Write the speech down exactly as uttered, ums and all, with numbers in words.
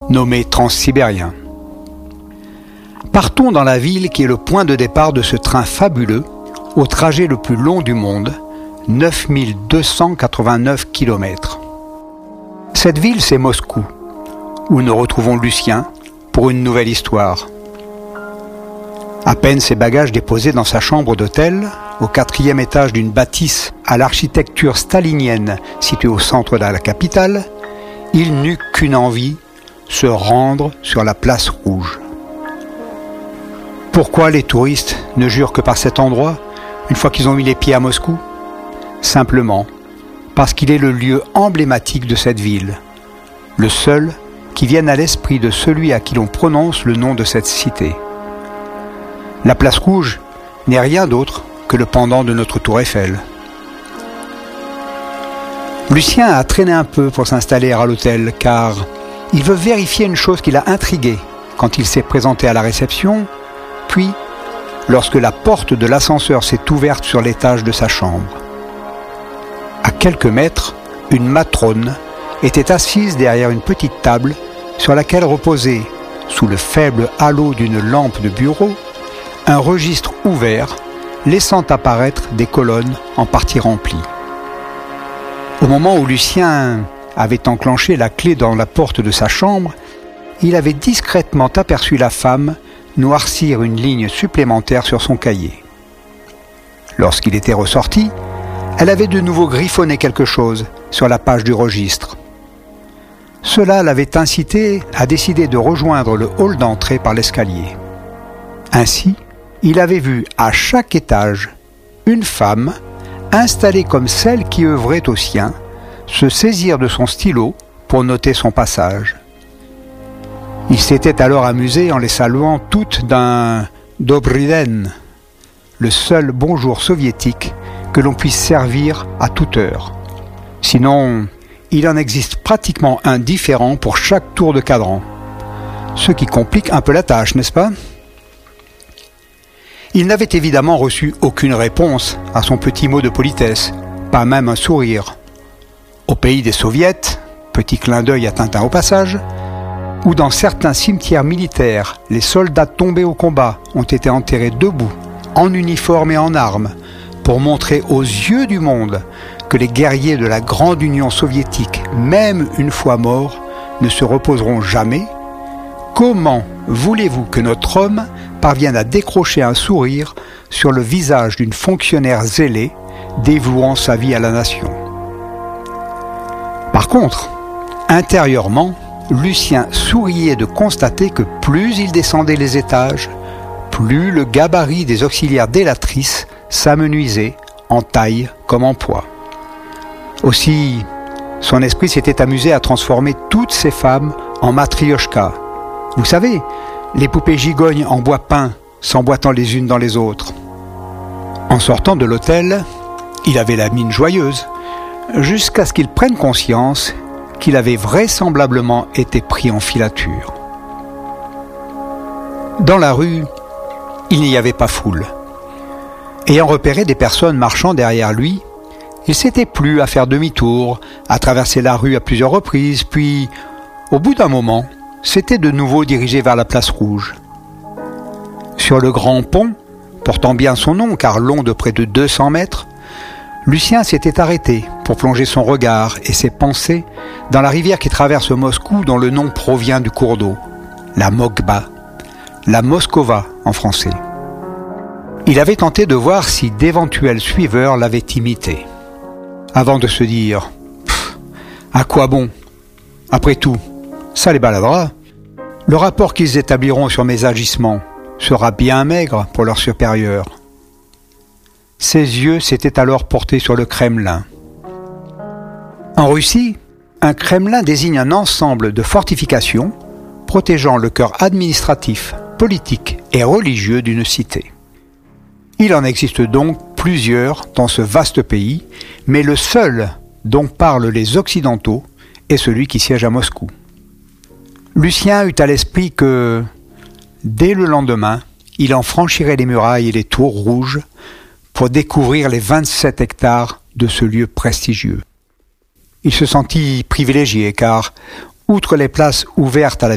nommé Transsibérien. Partons dans la ville qui est le point de départ de ce train fabuleux, au trajet le plus long du monde, neuf mille deux cent quatre-vingt-neuf kilomètres. Cette ville, c'est Moscou, où nous retrouvons Lucien pour une nouvelle histoire. À peine ses bagages déposés dans sa chambre d'hôtel, au quatrième étage d'une bâtisse à l'architecture stalinienne située au centre de la capitale, il n'eut qu'une envie, se rendre sur la place rouge. Pourquoi les touristes ne jurent que par cet endroit, une fois qu'ils ont mis les pieds à Moscou ? Simplement parce qu'il est le lieu emblématique de cette ville, le seul qui vienne à l'esprit de celui à qui l'on prononce le nom de cette cité. La place rouge n'est rien d'autre que le pendant de notre tour Eiffel. Lucien a traîné un peu pour s'installer à l'hôtel car il veut vérifier une chose qui l'a intrigué quand il s'est présenté à la réception, puis lorsque la porte de l'ascenseur s'est ouverte sur l'étage de sa chambre. À quelques mètres, une matrone était assise derrière une petite table sur laquelle reposait, sous le faible halo d'une lampe de bureau, un registre ouvert laissant apparaître des colonnes en partie remplies. Au moment où Lucien avait enclenché la clé dans la porte de sa chambre, il avait discrètement aperçu la femme noircir une ligne supplémentaire sur son cahier. Lorsqu'il était ressorti, elle avait de nouveau griffonné quelque chose sur la page du registre. Cela l'avait incité à décider de rejoindre le hall d'entrée par l'escalier. Ainsi, il avait vu à chaque étage une femme, installée comme celle qui œuvrait au sien, se saisir de son stylo pour noter son passage. Il s'était alors amusé en les saluant toutes d'un « Dobry den », le seul bonjour soviétique que l'on puisse servir à toute heure. Sinon, il en existe pratiquement un différent pour chaque tour de cadran, ce qui complique un peu la tâche, n'est-ce pas ? Il n'avait évidemment reçu aucune réponse à son petit mot de politesse, pas même un sourire. Au pays des soviets, petit clin d'œil à Tintin au passage, où dans certains cimetières militaires, les soldats tombés au combat ont été enterrés debout, en uniforme et en armes, pour montrer aux yeux du monde que les guerriers de la grande Union soviétique, même une fois morts, ne se reposeront jamais. Comment voulez-vous que notre homme parvienne à décrocher un sourire sur le visage d'une fonctionnaire zélée, dévouant sa vie à la nation ? Par contre, intérieurement, Lucien souriait de constater que plus il descendait les étages, plus le gabarit des auxiliaires délatrices s'amenuisait en taille comme en poids. Aussi, son esprit s'était amusé à transformer toutes ces femmes en matrioshkas. Vous savez, les poupées gigognes en bois peint, s'emboîtant les unes dans les autres. En sortant de l'hôtel, il avait la mine joyeuse, jusqu'à ce qu'il prenne conscience qu'il avait vraisemblablement été pris en filature. Dans la rue, il n'y avait pas foule. Ayant repéré des personnes marchant derrière lui, il s'était plu à faire demi-tour, à traverser la rue à plusieurs reprises, puis, au bout d'un moment, s'était de nouveau dirigé vers la place rouge. Sur le grand pont, portant bien son nom car long de près de deux cents mètres, Lucien s'était arrêté pour plonger son regard et ses pensées dans la rivière qui traverse Moscou dont le nom provient du cours d'eau, la Mokba, la Moskova en français. Il avait tenté de voir si d'éventuels suiveurs l'avaient imité, avant de se dire « À quoi bon ? Après tout, ça les baladera. Le rapport qu'ils établiront sur mes agissements sera bien maigre pour leurs supérieurs. » Ses yeux s'étaient alors portés sur le Kremlin. En Russie, un Kremlin désigne un ensemble de fortifications protégeant le cœur administratif, politique et religieux d'une cité. Il en existe donc plusieurs dans ce vaste pays, mais le seul dont parlent les Occidentaux est celui qui siège à Moscou. Lucien eut à l'esprit que, dès le lendemain, il en franchirait les murailles et les tours rouges pour découvrir les vingt-sept hectares de ce lieu prestigieux. Il se sentit privilégié car, outre les places ouvertes à la